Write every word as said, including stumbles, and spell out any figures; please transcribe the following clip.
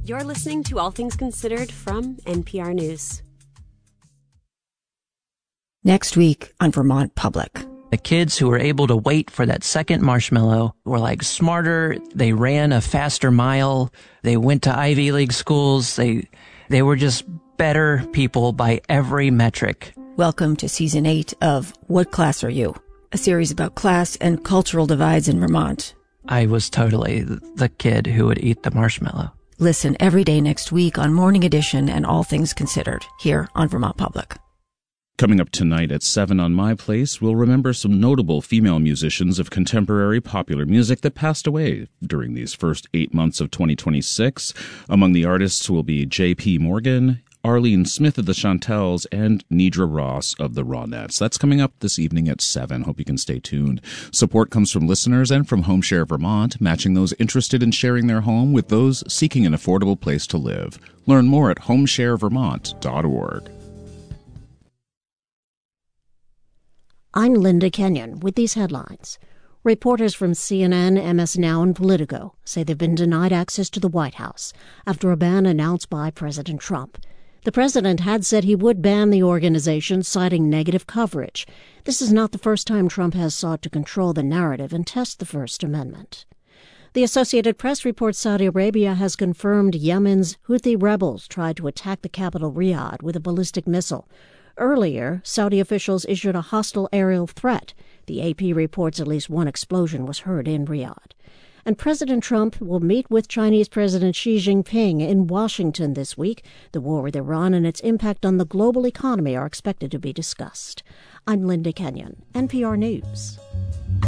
You're listening to All Things Considered from N P R News. Next week on Vermont Public. The kids who were able to wait for that second marshmallow were like smarter. They ran a faster mile. They went to Ivy League schools. They, they were just better people by every metric. Welcome to season eight of What Class Are You? A series about class and cultural divides in Vermont. I was totally the kid who would eat the marshmallow. Listen every day next week on Morning Edition and All Things Considered here on Vermont Public. Coming up tonight at seven on My Place, we'll remember some notable female musicians of contemporary popular music that passed away during these first eight months of twenty twenty-six. Among the artists will be J P Morgan, Arlene Smith of the Chantels, and Nidra Ross of the Ronettes. That's coming up this evening at seven. Hope you can stay tuned. Support comes from listeners and from HomeShare Vermont, matching those interested in sharing their home with those seeking an affordable place to live. Learn more at home share vermont dot org. I'm Linda Kenyon with these headlines. Reporters from C N N, M S Now, and Politico say they've been denied access to the White House after a ban announced by President Trump. The president had said he would ban the organization, citing negative coverage. This is not the first time Trump has sought to control the narrative and test the First Amendment. The Associated Press reports Saudi Arabia has confirmed Yemen's Houthi rebels tried to attack the capital Riyadh with a ballistic missile. Earlier, Saudi officials issued a hostile aerial threat. The A P reports at least one explosion was heard in Riyadh. And President Trump will meet with Chinese President Xi Jinping in Washington this week. The war with Iran and its impact on the global economy are expected to be discussed. I'm Linda Kenyon, N P R News.